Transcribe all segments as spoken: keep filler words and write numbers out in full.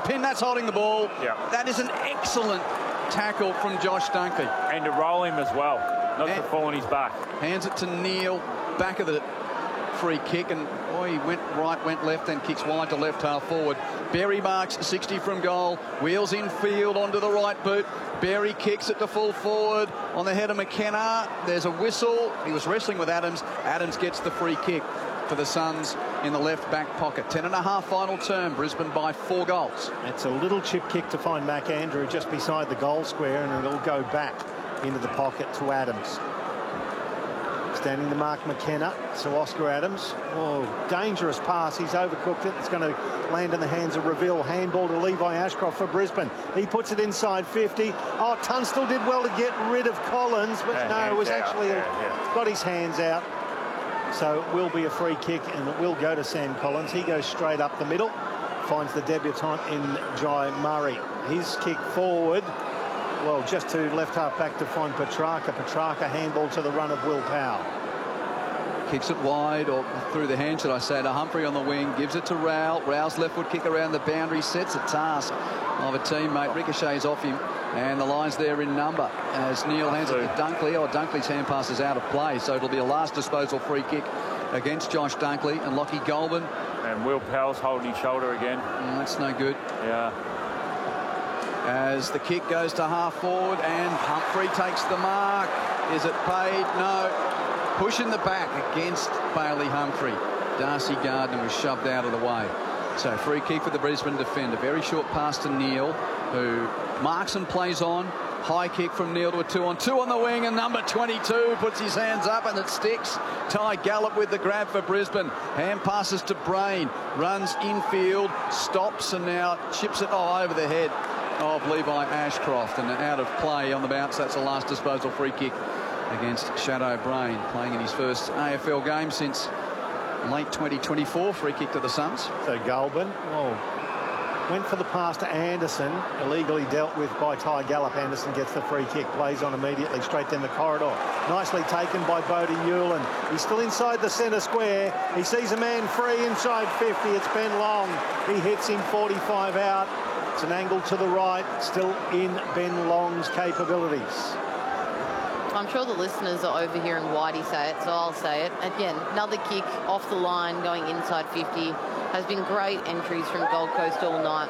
pin. That's holding the ball. Yeah. That is an excellent tackle from Josh Dunkley. And to roll him as well, not and to fall on his back. Hands it to Neil, back of the free kick, and oh, he went right, went left, then kicks wide to left, half forward. Berry marks sixty from goal, wheels in field onto the right boot. Berry kicks it to full forward on the head of McKenna. There's a whistle. He was wrestling with Adams. Adams gets the free kick for the Suns in the left back pocket. Ten and a half final term. Brisbane by four goals. It's a little chip kick to find Mac Andrew just beside the goal square, and it'll go back into the pocket to Adams. Standing to mark McKenna, so Oscar Adams. Oh, dangerous pass. He's overcooked it. It's going to land in the hands of Reville. Handball to Levi Ashcroft for Brisbane. He puts it inside fifty. Oh, Tunstall did well to get rid of Collins, but yeah, no, it was out. actually yeah, yeah. got his hands out. So it will be a free kick, and it will go to Sam Collins. He goes straight up the middle, finds the debutant in Jai Murray. His kick forward, well, just to left half back to find Petrarca. Petrarca handball to the run of Will Powell. Kicks it wide, or through the hand, should I say, to Humphrey on the wing. Gives it to Rowell. Rowell's left foot kick around the boundary. Sets a task of a teammate. Ricochets off him. And the line's there in number as Neil hands it to Dunkley. Oh, Dunkley's hand pass is out of play, so it'll be a last disposal free kick against Josh Dunkley. And Lockie Goulburn. And Will Powell's holding his shoulder again. Mm, that's no good. Yeah. As the kick goes to half forward, and Humphrey takes the mark. Is it paid? No. Push in the back against Bailey Humphrey. Darcy Gardner was shoved out of the way. So free kick for the Brisbane defender. Very short pass to Neil, who marks and plays on. High kick from Neil to a two on two on the wing, and number twenty-two puts his hands up and it sticks. Ty Gallup with the grab for Brisbane. Hand passes to Brain. Runs infield, stops, and now chips it oh, over the head of Levi Ashcroft, and out of play on the bounce. That's a last disposal free kick against Shadow Brain, playing in his first A F L game since late twenty twenty-four. Free kick to the Suns. So Goulburn, oh, went for the pass to Anderson, illegally dealt with by Ty Gallup. Anderson gets the free kick, plays on immediately straight down the corridor. Nicely taken by Bodie Hewlin. He's still inside the centre square. He sees a man free inside fifty. It's Ben Long. He hits him forty-five out. It's an angle to the right, still in Ben Long's capabilities. I'm sure the listeners are overhearing Whitey say it, so I'll say it. Again, another kick off the line going inside fifty. Has been great entries from Gold Coast all night.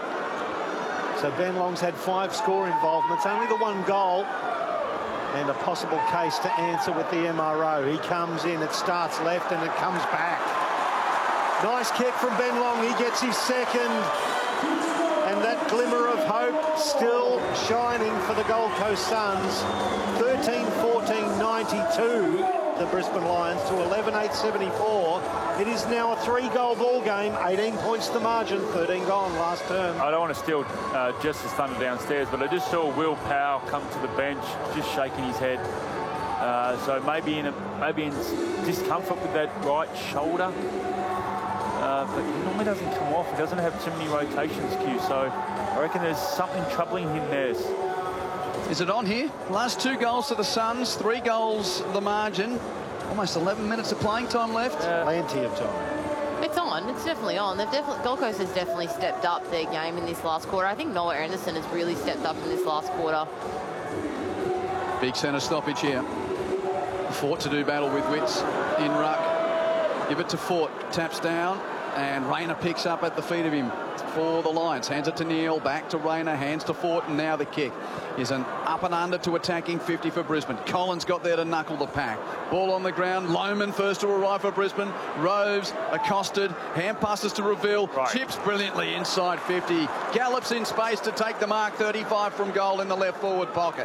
So Ben Long's had five score involvements, only the one goal, and a possible case to answer with the M R O. He comes in, it starts left and it comes back. Nice kick from Ben Long. He gets his second. And that glimmer of hope still shining for the Gold Coast Suns. thirteen fourteen ninety-two, the Brisbane Lions, to eleven eight seventy-four. It is now a three-goal ball game, eighteen points the margin, thirteen gone last term. I don't want to steal uh, Justice Thunder downstairs, but I just saw Will Powell come to the bench, just shaking his head. Uh, so maybe in a, maybe in discomfort with that right shoulder. Uh, but he normally doesn't come off. He doesn't have too many rotations, Q. So I reckon there's something troubling him there. Is it on here? Last two goals to the Suns, three goals the margin. Almost eleven minutes of playing time left. Uh, Plenty of time. It's on. It's definitely on. They've definitely Gold Coast has definitely stepped up their game in this last quarter. I think Noah Anderson has really stepped up in this last quarter. Big centre stoppage here. Fort to do battle with Witts in ruck. Give it to Fort. Taps down. And Rayner picks up at the feet of him for the Lions. Hands it to Neil, back to Rayner, hands to Fort, and now the kick is an up and under to attacking fifty for Brisbane. Collins got there to knuckle the pack. Ball on the ground. Lohman first to arrive for Brisbane. Roves accosted. Hand passes to Reville. Right. Chips brilliantly inside fifty. Gallops in space to take the mark. thirty-five from goal in the left forward pocket.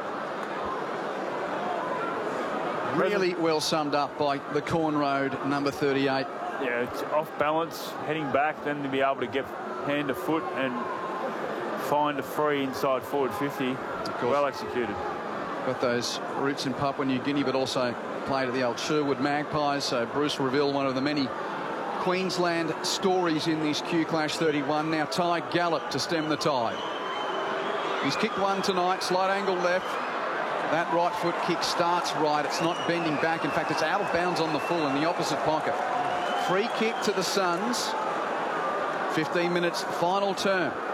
Really well summed up by the Corn Road number thirty-eight. Yeah, it's off balance, heading back, then to be able to get hand to foot and find a free inside forward fifty. Well executed. Got those roots in Papua New Guinea, but also played at the old Sherwood Magpies. So Bruce Reville, one of the many Queensland stories in this Q Clash thirty-one. Now Ty Gallup to stem the tide. He's kicked one tonight, slight angle left. That right foot kick starts right. It's not bending back. In fact, it's out of bounds on the full in the opposite pocket. Free kick to the Suns. fifteen minutes final term.